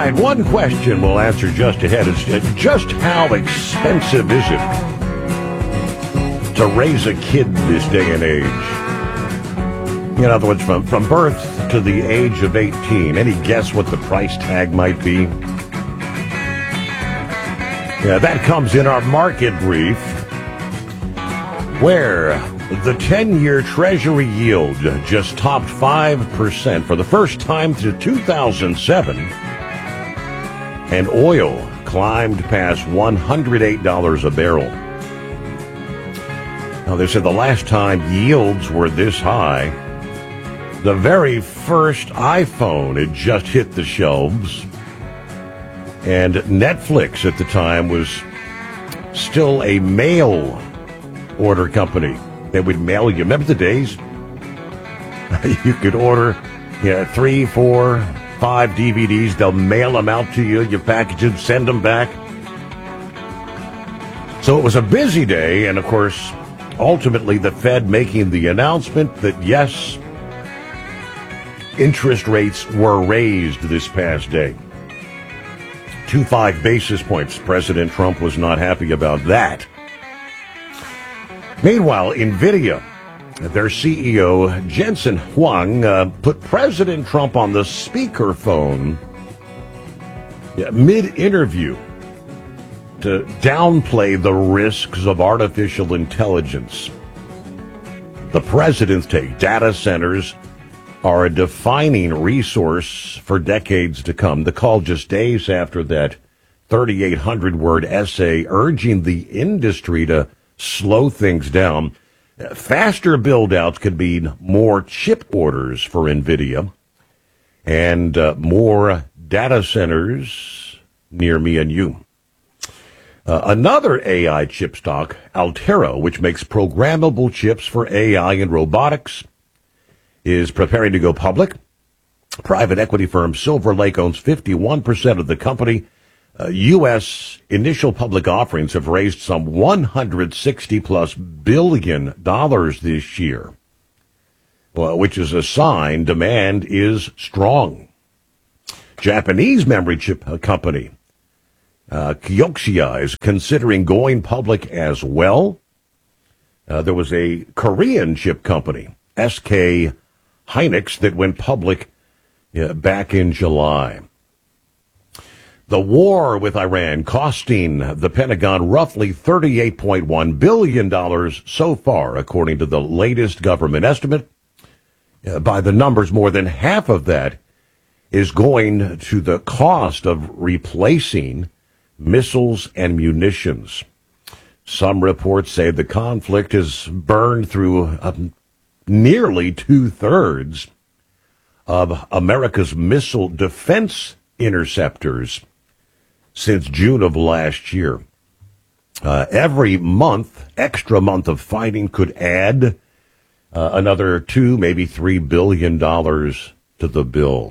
right, one question we'll answer just ahead is just how expensive is it to raise a kid this day and age? In other words, from birth to the age of 18. Any guess what the price tag might be? Yeah, that comes in our market brief, where the 10-year Treasury yield just topped 5% for the first time since 2007, and oil climbed past $108 a barrel. Now, they said the last time yields were this high, the very first iPhone had just hit the shelves, and Netflix at the time was still a mail order company. They would mail you. Remember the days? You could order 3, 4, 5 DVDs. They'll mail them out to you. You package them, send them back. So it was a busy day, and of course, ultimately the Fed making the announcement that yes, interest rates were raised this past day. 25 basis points. President Trump was not happy about that. Meanwhile, NVIDIA, their CEO, Jensen Huang, put President Trump on the speakerphone mid-interview to downplay the risks of artificial intelligence. The president's take: data centers are a defining resource for decades to come. The call just days after that 3,800-word essay urging the industry to slow things down. Faster build-outs could mean more chip orders for NVIDIA and more data centers near me and you. Another AI chip stock, Altera, which makes programmable chips for AI and robotics, is preparing to go public. Private equity firm Silver Lake owns 51% of the company. U.S. initial public offerings have raised some $160+ billion this year, which is a sign demand is strong. Japanese memory chip company Kioxia is considering going public as well. There was a Korean chip company, SK Hynix, that went public back in July. The war with Iran costing the Pentagon roughly $38.1 billion so far, according to the latest government estimate. By the numbers, more than half of that is going to the cost of replacing missiles and munitions. Some reports say the conflict has burned through nearly 2/3 of America's missile defense interceptors since June of last year. Every extra month of fighting could add another $2, maybe $3 billion to the bill.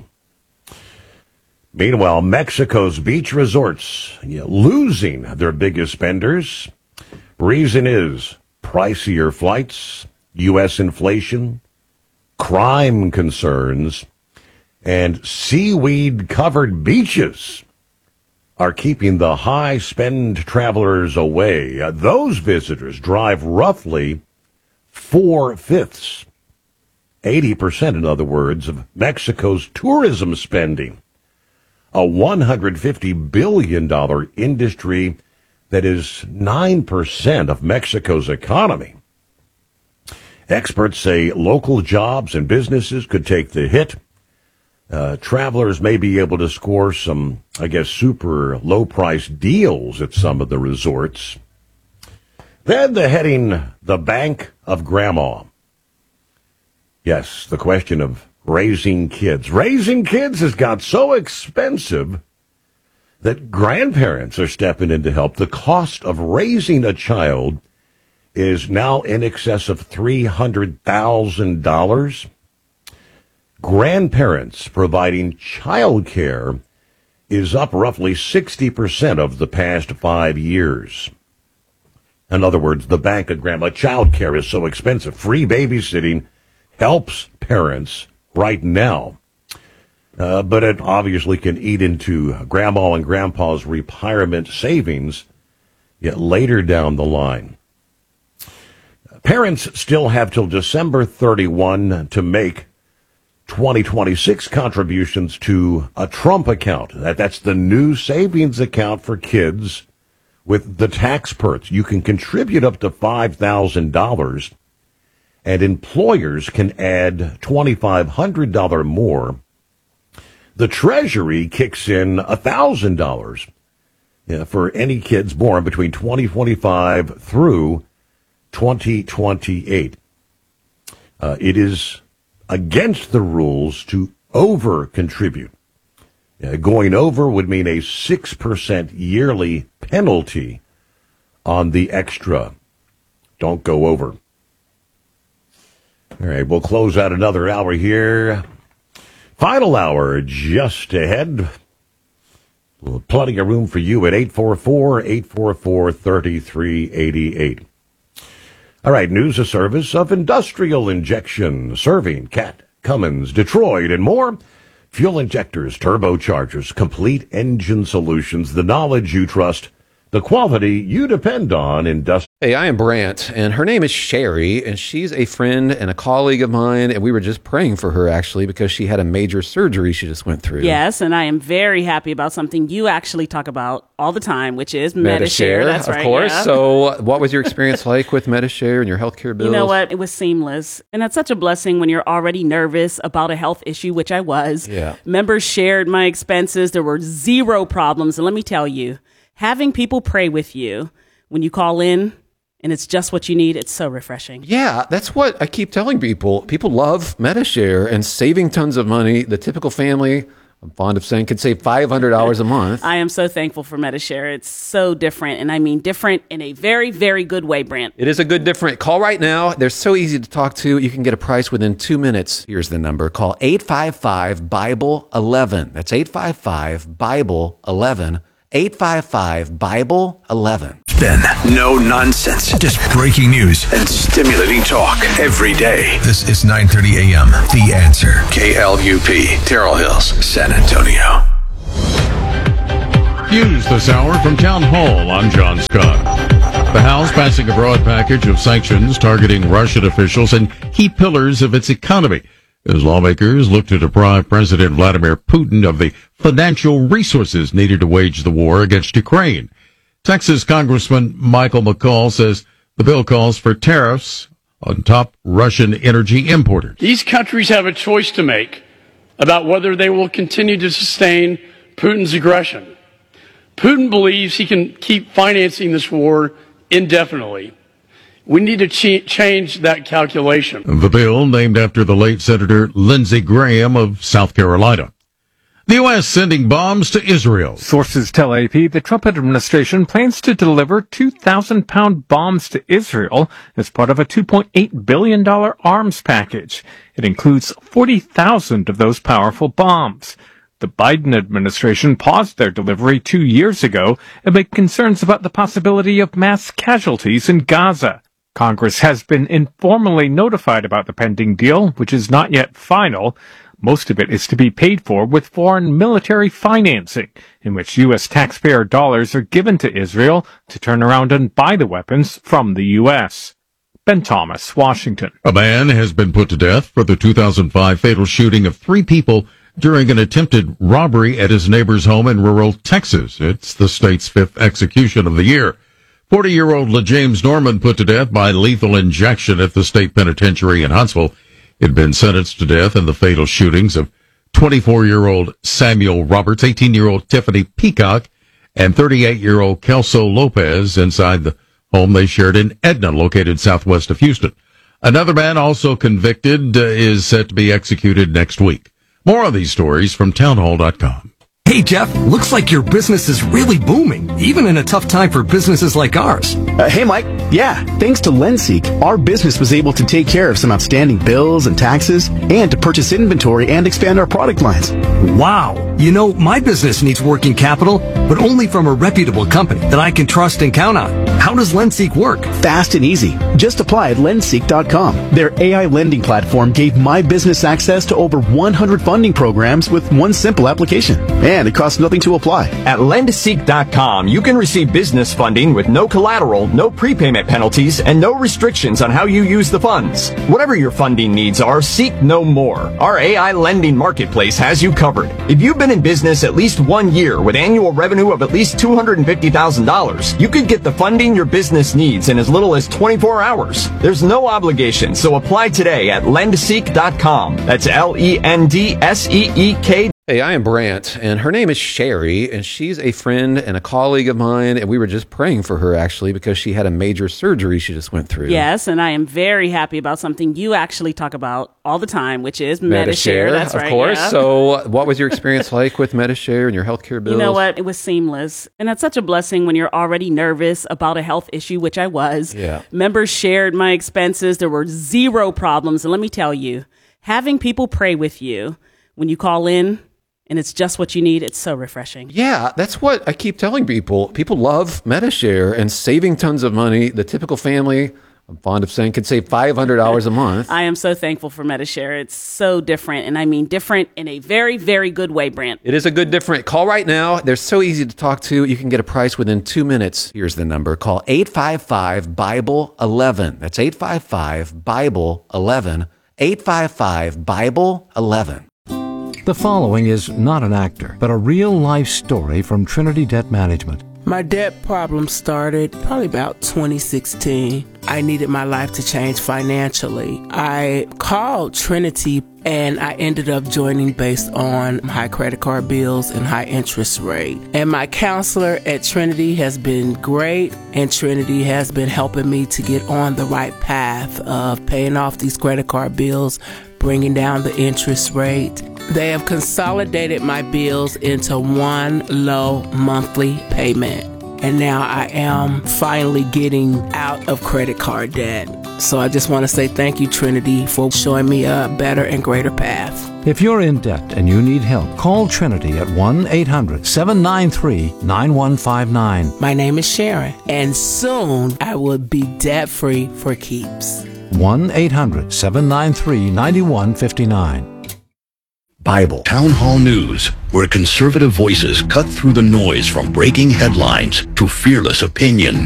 Meanwhile, Mexico's beach resorts losing their biggest spenders. Reason is pricier flights, U.S. inflation, crime concerns, and seaweed-covered beaches are keeping the high-spend travelers away. Those visitors drive roughly 4/5, 80%, in other words, of Mexico's tourism spending, a $150 billion industry that is 9% of Mexico's economy. Experts say local jobs and businesses could take the hit. Travelers may be able to score some, super low-price deals at some of the resorts. Then the bank of grandma. Yes, the question of raising kids. Raising kids has got so expensive that grandparents are stepping in to help. The cost of raising a child is now in excess of $300,000. Grandparents providing child care is up roughly 60% of the past 5 years. In other words, the bank of grandma. Child care is so expensive. Free babysitting helps parents right now. but it obviously can eat into grandma and grandpa's retirement savings yet later down the line. Parents still have till December 31 to make 2026 contributions to a Trump account. That's the new savings account for kids with the tax perks. You can contribute up to $5,000, and employers can add $2,500 more. The Treasury kicks in $1,000 for any kids born between 2025 through 2028. It is against the rules to over-contribute. Going over would mean a 6% yearly penalty on the extra. Don't go over. All right, we'll close out another hour here. Final hour just ahead. Plenty of room for you at 844-844-3388. All right, news of service of Industrial Injection, serving Cat, Cummins, Detroit, and more. Fuel injectors, turbochargers, complete engine solutions, the knowledge you trust, the quality you depend on. Hey, I am Brant, and her name is Sherry, and she's a friend and a colleague of mine, and we were just praying for her, actually, because she had a major surgery she just went through. Yes, and I am very happy about something you actually talk about all the time, which is Medi-Share. That's right. Of course. Yeah. So what was your experience like with Medi-Share and your healthcare bills? You know what? It was seamless. And that's such a blessing when you're already nervous about a health issue, which I was. Yeah. Members shared my expenses. There were zero problems. And let me tell you, having people pray with you when you call in, and it's just what you need, it's so refreshing. Yeah, that's what I keep telling people. People love Medi-Share and saving tons of money. The typical family, I'm fond of saying, could save $500 a month. I am so thankful for Medi-Share. It's so different, and I mean different in a very, very good way, Brant. It is a good different. Call right now. They're so easy to talk to. You can get a price within 2 minutes. Here's the number. Call 855-BIBLE-11. That's 855-BIBLE-11. 855-BIBLE-11. Then, no nonsense, just breaking news and stimulating talk every day. This is 9:30 a.m. The Answer. KLUP, Terrell Hills, San Antonio. News this hour from Town Hall. I'm John Scott. The House passing a broad package of sanctions targeting Russian officials and key pillars of its economy, as lawmakers look to deprive President Vladimir Putin of the financial resources needed to wage the war against Ukraine. Texas Congressman Michael McCall says the bill calls for tariffs on top Russian energy importers. These countries have a choice to make about whether they will continue to sustain Putin's aggression. Putin believes he can keep financing this war indefinitely. We need to change that calculation. The bill, named after the late Senator Lindsey Graham of South Carolina. The U.S. sending bombs to Israel. Sources tell AP the Trump administration plans to deliver 2,000-pound bombs to Israel as part of a $2.8 billion arms package. It includes 40,000 of those powerful bombs. The Biden administration paused their delivery 2 years ago amid concerns about the possibility of mass casualties in Gaza. Congress has been informally notified about the pending deal, which is not yet final. Most of it is to be paid for with foreign military financing, in which U.S. taxpayer dollars are given to Israel to turn around and buy the weapons from the U.S. Ben Thomas, Washington. A man has been put to death for the 2005 fatal shooting of 3 people during an attempted robbery at his neighbor's home in rural Texas. It's the state's 5th execution of the year. 40-year-old LaJames Norman put to death by lethal injection at the state penitentiary in Huntsville. He'd been sentenced to death in the fatal shootings of 24-year-old Samuel Roberts, 18-year-old Tiffany Peacock, and 38-year-old Kelso Lopez inside the home they shared in Edna, located southwest of Houston. Another man also convicted is set to be executed next week. More on these stories from townhall.com. Hey, Jeff, looks like your business is really booming, even in a tough time for businesses like ours. Hey, Mike. Yeah, thanks to LendSeek, our business was able to take care of some outstanding bills and taxes and to purchase inventory and expand our product lines. Wow. You know, my business needs working capital, but only from a reputable company that I can trust and count on. How does LendSeek work? Fast and easy. Just apply at lendseek.com. Their AI lending platform gave my business access to over 100 funding programs with one simple application. And it costs nothing to apply. At lendseek.com, you can receive business funding with no collateral, no prepayment penalties, and no restrictions on how you use the funds. Whatever your funding needs are, seek no more. Our AI lending marketplace has you covered. If you've been in business at least 1 year with annual revenue of at least $250,000, you could get the funding your business needs in as little as 24 hours. There's no obligation, so apply today at lendseek.com. That's LENDSEEK. Hey, I am Brant, and her name is Sherry, and she's a friend and a colleague of mine, and we were just praying for her, actually, because she had a major surgery she just went through. Yes, and I am very happy about something you actually talk about all the time, which is Medi-Share. That's right. Of course. Yeah. So what was your experience like with Medi-Share and your healthcare bills? You know what? It was seamless. And that's such a blessing when you're already nervous about a health issue, which I was. Yeah. Members shared my expenses. There were zero problems. And let me tell you, having people pray with you when you call in, and it's just what you need, it's so refreshing. Yeah, that's what I keep telling people. People love Medi-Share and saving tons of money. The typical family, I'm fond of saying, could save $500 a month. I am so thankful for Medi-Share. It's so different, and I mean different in a very, very good way, Brant. It is a good different. Call right now. They're so easy to talk to. You can get a price within 2 minutes. Here's the number. Call 855-BIBLE-11. That's 855-BIBLE-11. 855-BIBLE-11. The following is not an actor, but a real-life story from Trinity Debt Management. My debt problem started probably about 2016. I needed my life to change financially. I called Trinity and I ended up joining based on high credit card bills and high interest rate. And my counselor at Trinity has been great, and Trinity has been helping me to get on the right path of paying off these credit card bills, bringing down the interest rate. They have consolidated my bills into one low monthly payment. And now I am finally getting out of credit card debt. So I just want to say thank you, Trinity, for showing me a better and greater path. If you're in debt and you need help, call Trinity at 1-800-793-9159. My name is Sharon, and soon I will be debt-free for keeps. 1-800-793-9159. Bible Town Hall News, where conservative voices cut through the noise from breaking headlines to fearless opinion.